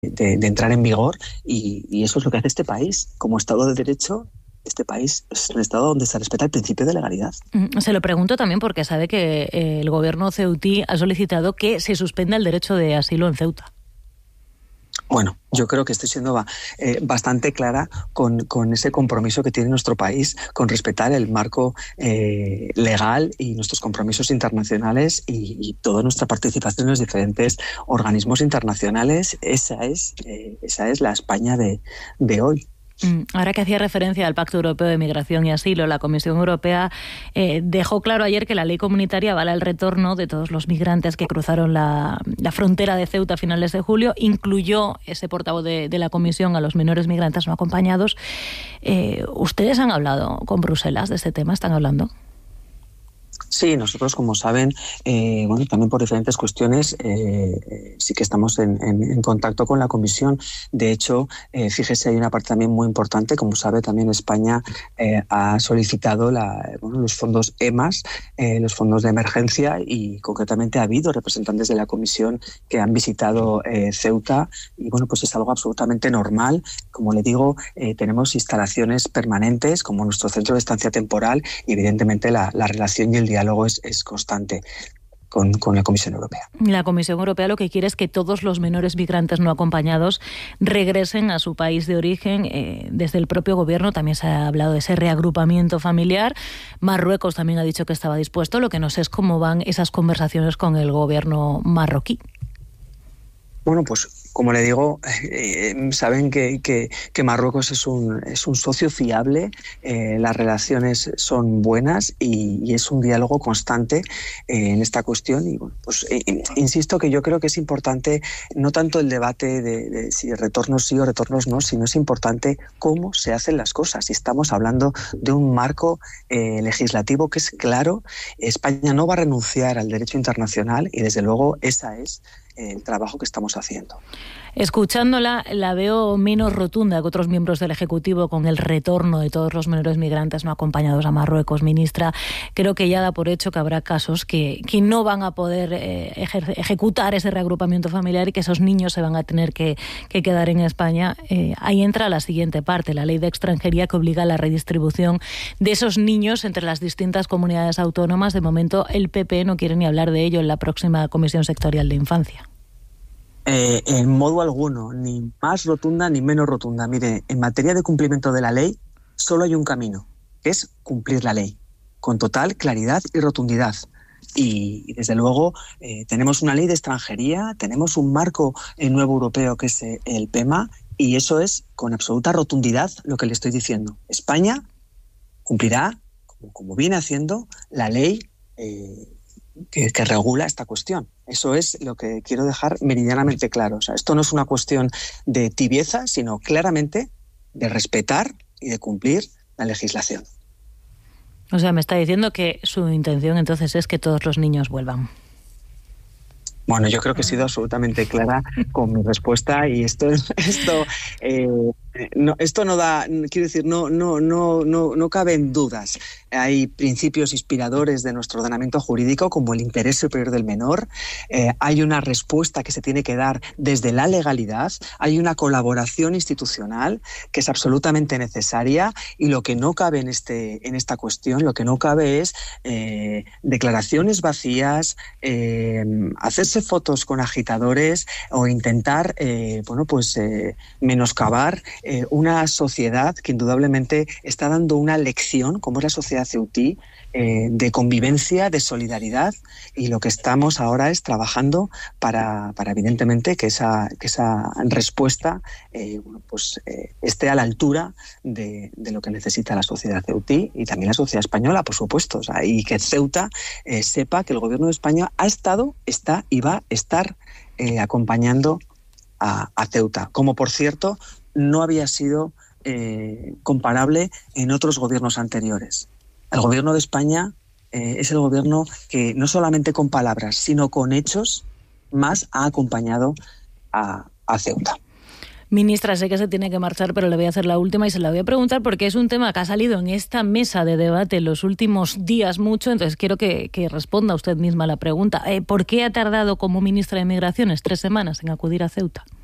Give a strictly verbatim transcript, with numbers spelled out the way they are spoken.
de, de entrar en vigor y, y eso es lo que hace este país. Como Estado de Derecho, este país es un Estado donde se respeta el principio de legalidad. Se lo pregunto también porque sabe que el gobierno ceutí ha solicitado que se suspenda el derecho de asilo en Ceuta. Bueno, yo creo que estoy siendo eh, bastante clara con, con ese compromiso que tiene nuestro país con respetar el marco eh, legal y nuestros compromisos internacionales y, y toda nuestra participación en los diferentes organismos internacionales. Esa es, eh, esa es la España de, de hoy. Ahora que hacía referencia al Pacto Europeo de Migración y Asilo, la Comisión Europea eh, dejó claro ayer que la ley comunitaria avala el retorno de todos los migrantes que cruzaron la, la frontera de Ceuta a finales de julio. Incluyó ese portavoz de, de la Comisión a los menores migrantes no acompañados. Eh, ¿Ustedes han hablado con Bruselas de este tema? ¿Están hablando? Sí, nosotros, como saben, eh, bueno, también por diferentes cuestiones, eh, sí que estamos en, en, en contacto con la Comisión. De hecho, eh, fíjese, hay una parte también muy importante. Como sabe, también España eh, ha solicitado la, bueno, los fondos E M A S, eh, los fondos de emergencia, y concretamente ha habido representantes de la Comisión que han visitado eh, Ceuta y bueno, pues es algo absolutamente normal. Como le digo, eh, tenemos instalaciones permanentes como nuestro centro de estancia temporal y evidentemente la, la relación y el diálogo es, es constante con, con la Comisión Europea. La Comisión Europea lo que quiere es que todos los menores migrantes no acompañados regresen a su país de origen. Eh, desde el propio gobierno también se ha hablado de ese reagrupamiento familiar. Marruecos también ha dicho que estaba dispuesto. Lo que no sé es cómo van esas conversaciones con el gobierno marroquí. Bueno, pues como le digo, eh, saben que, que, que Marruecos es un, es un socio fiable, eh, las relaciones son buenas y, y es un diálogo constante eh, en esta cuestión. Y bueno, pues eh, insisto que yo creo que es importante no tanto el debate de, de si retornos sí o retornos no, sino es importante cómo se hacen las cosas. Y estamos hablando de un marco eh, legislativo que es claro. España no va a renunciar al derecho internacional y desde luego esa es el trabajo que estamos haciendo. Escuchándola, la veo menos rotunda que otros miembros del Ejecutivo con el retorno de todos los menores migrantes no acompañados a Marruecos. Ministra, creo que ya da por hecho que habrá casos que, que no van a poder eh, ejer- ejecutar ese reagrupamiento familiar y que esos niños se van a tener que, que quedar en España. Eh, ahí entra la siguiente parte, la ley de extranjería que obliga a la redistribución de esos niños entre las distintas comunidades autónomas. De momento, el P P no quiere ni hablar de ello en la próxima Comisión Sectorial de Infancia. Eh, en modo alguno, ni más rotunda ni menos rotunda. Mire, en materia de cumplimiento de la ley, solo hay un camino, que es cumplir la ley, con total claridad y rotundidad. Y, y desde luego, eh, tenemos una ley de extranjería, tenemos un marco eh, nuevo europeo que es eh, el P E M A, y eso es con absoluta rotundidad lo que le estoy diciendo. España cumplirá, como, como viene haciendo, la ley eh, que, que regula esta cuestión. Eso es lo que quiero dejar meridianamente claro. O sea, esto no es una cuestión de tibieza, sino claramente de respetar y de cumplir la legislación. O sea, me está diciendo que su intención entonces es que todos los niños vuelvan. Bueno, yo creo que he sido absolutamente clara con mi respuesta y esto, esto, eh, no, esto no da, quiero decir, no, no, no, no, no caben dudas. Hay principios inspiradores de nuestro ordenamiento jurídico como el interés superior del menor. Eh, hay una respuesta que se tiene que dar desde la legalidad. Hay una colaboración institucional que es absolutamente necesaria y lo que no cabe en este, en esta cuestión, lo que no cabe es eh, declaraciones vacías, eh, hacerse fotos con agitadores o intentar eh, bueno, pues, eh, menoscabar eh, una sociedad que indudablemente está dando una lección, como es la sociedad ceutí, eh, de convivencia, de solidaridad, y lo que estamos ahora es trabajando para, para evidentemente que esa, que esa respuesta eh, bueno, pues, eh, esté a la altura de, de lo que necesita la sociedad ceutí y también la sociedad española, por supuesto, o sea, y que Ceuta eh, sepa que el gobierno de España ha estado, está y va a estar eh, acompañando a, a Ceuta, como por cierto no había sido eh, comparable en otros gobiernos anteriores. El gobierno de España eh, es el gobierno que no solamente con palabras, sino con hechos más ha acompañado a, a Ceuta. Ministra, sé que se tiene que marchar, pero le voy a hacer la última y se la voy a preguntar porque es un tema que ha salido en esta mesa de debate en los últimos días mucho, entonces quiero que, que responda usted misma a la pregunta. Eh, ¿Por qué ha tardado como ministra de Migraciones tres semanas en acudir a Ceuta?